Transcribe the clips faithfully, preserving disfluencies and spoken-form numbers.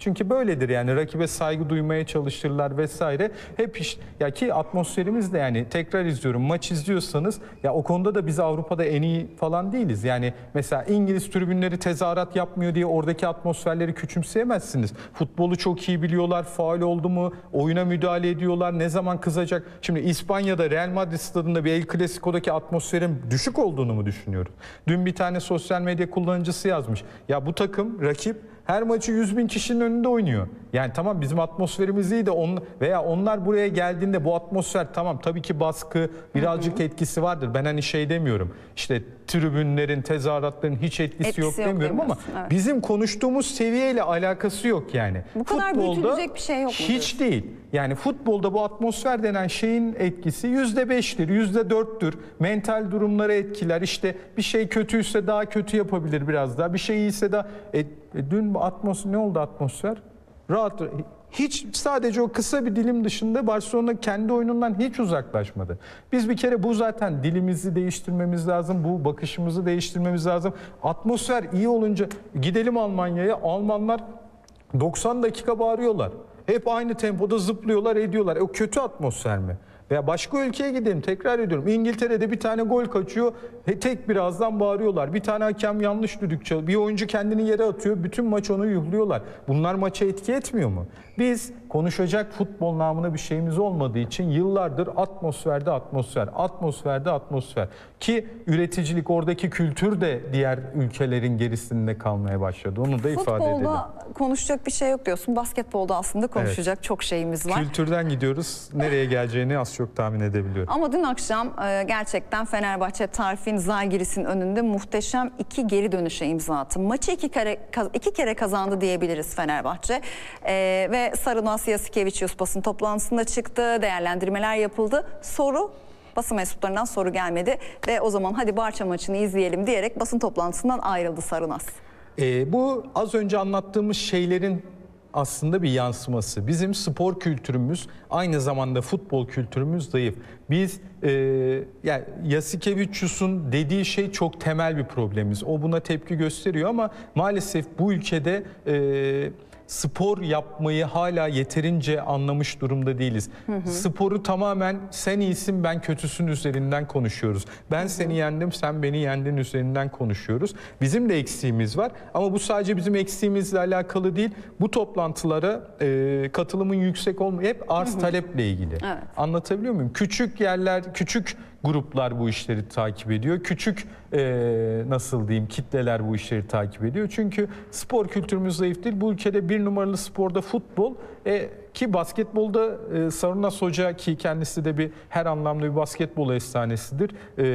Çünkü böyledir yani, rakibe saygı duymaya çalışırlar vesaire. Hep iş, ya ki atmosferimiz de, yani tekrar izliyorum, maç izliyorsanız ya o konuda da biz Avrupa'da en iyi falan değiliz. Yani mesela İngiliz tribünleri tezahürat yapmıyor diye oradaki atmosferleri küçümseyemezsiniz. Futbolu çok iyi biliyorlar. Faul oldu mu oyuna müdahale ediyorlar. Ne zaman kızacak? Şimdi İspanya'da Real Madrid stadında bir El Clasico'daki atmosferin düşük olduğunu mu düşünüyoruz? Dün bir tane sosyal medya kullanıcısı yazmış. Ya bu takım, rakip her maçı yüz bin kişinin önünde oynuyor. Yani tamam, bizim atmosferimiz iyi de on, veya onlar buraya geldiğinde bu atmosfer, tamam tabii ki baskı birazcık hı hı. etkisi vardır. Ben hani şey demiyorum, işte tribünlerin, tezahüratların hiç etkisi, etkisi yok, yok demiyorum ama evet. bizim konuştuğumuz seviyeyle alakası yok yani. Bu kadar Futbolda büyütülecek bir şey yok mu? Hiç değil. Yani futbolda bu atmosfer denen şeyin etkisi yüzde beştir, yüzde dörttür. Mental durumları etkiler. İşte bir şey kötüyse daha kötü yapabilir biraz daha. Bir şey iyiyse daha... E, e, dün atmosfer ne oldu atmosfer? Rahat, hiç, sadece o kısa bir dilim dışında Barcelona kendi oyunundan hiç uzaklaşmadı. Biz bir kere bu zaten dilimizi değiştirmemiz lazım. Bu bakışımızı değiştirmemiz lazım. Atmosfer iyi olunca gidelim Almanya'ya. Almanlar doksan dakika bağırıyorlar. Hep aynı tempoda zıplıyorlar, ediyorlar. E, o kötü atmosfer mi? Veya başka ülkeye gidelim, tekrar ediyorum. İngiltere'de bir tane gol kaçıyor, tek birazdan bağırıyorlar. Bir tane hakem yanlış düdük çalıyor. Bir oyuncu kendini yere atıyor, bütün maç onu yuhluyorlar. Bunlar maça etki etmiyor mu? Biz konuşacak futbol namına bir şeyimiz olmadığı için yıllardır atmosferde atmosfer, atmosferde atmosfer. Ki üreticilik, oradaki kültür de diğer ülkelerin gerisinde kalmaya başladı. Onu da ifade edelim. Futbolda konuşacak bir şey yok diyorsun. Basketbolda aslında konuşacak evet. çok şeyimiz var. Kültürden gidiyoruz. Nereye geleceğini az çok tahmin edebiliyorum. Ama dün akşam gerçekten Fenerbahçe Tarfin Zalgiris'in önünde muhteşem iki geri dönüşe imza attı. Maçı iki kere, iki kere kazandı diyebiliriz Fenerbahçe. Ee, ve Sarunas Jasikevičius basın toplantısında çıktı. Değerlendirmeler yapıldı. Soru, basın mensuplarından soru gelmedi. Ve o zaman hadi Barça maçını izleyelim diyerek basın toplantısından ayrıldı Sarunas. Ee, bu az önce anlattığımız şeylerin aslında bir yansıması. Bizim spor kültürümüz, aynı zamanda futbol kültürümüz zayıf. Biz e, yani Jasikevičius'un dediği şey çok temel bir problemimiz. O buna tepki gösteriyor ama maalesef bu ülkede e, spor yapmayı hala yeterince anlamış durumda değiliz. Hı hı. Sporu tamamen sen iyisin ben kötüsün üzerinden konuşuyoruz. Ben hı hı. seni yendim sen beni yendin üzerinden konuşuyoruz. Bizim de eksiğimiz var ama bu sadece bizim eksiğimizle alakalı değil. Bu toplantılara e, katılımın yüksek olmayı hep arz hı hı. taleple ilgili. Evet. Anlatabiliyor muyum? Küçük yerler, küçük gruplar bu işleri takip ediyor. Küçük e, nasıl diyeyim kitleler bu işleri takip ediyor. Çünkü spor kültürümüz zayıf değil. Bu ülkede bir numaralı sporda futbol e, ki basketbolda e, Sarunas Hoca ki kendisi de bir her anlamda bir basketbol efsanesidir.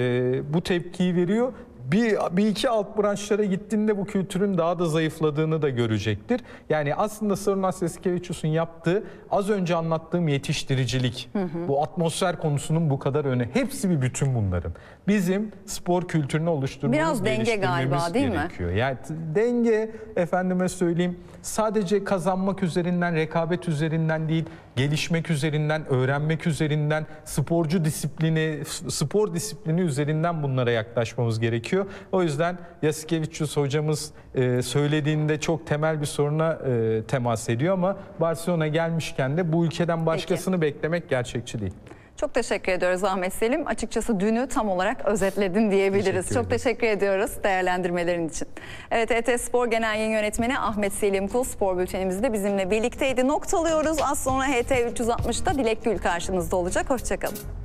E, bu tepkiyi veriyor. Bir, bir iki alt branşlara gittiğinde bu kültürün daha da zayıfladığını da görecektir. Yani aslında Sarunas Jasikevičius'un yaptığı az önce anlattığım yetiştiricilik, hı hı. bu atmosfer konusunun bu kadar öne. Hepsi bir bütün bunların. Bizim spor kültürünü oluşturmamız, biraz denge galiba değil gerekiyor. mi? Yani denge, efendime söyleyeyim, sadece kazanmak üzerinden, rekabet üzerinden değil, gelişmek üzerinden, öğrenmek üzerinden, sporcu disiplini, spor disiplini üzerinden bunlara yaklaşmamız gerekiyor. O yüzden Jasikevičius hocamız e, söylediğinde çok temel bir soruna e, temas ediyor ama Barcelona gelmişken de bu ülkeden başkasını Peki. beklemek gerçekçi değil. Çok teşekkür ediyoruz Ahmet Selim. Açıkçası dünü tam olarak özetledin diyebiliriz. Teşekkür Çok teşekkür ediyoruz değerlendirmelerin için. Evet, E T Spor Genel Yayın Yönetmeni Ahmet Selim Kul spor bültenimizde bizimle birlikteydi. Noktalıyoruz. Az sonra H T üç yüz altmış'ta Dilek Gül karşınızda olacak. Hoşçakalın.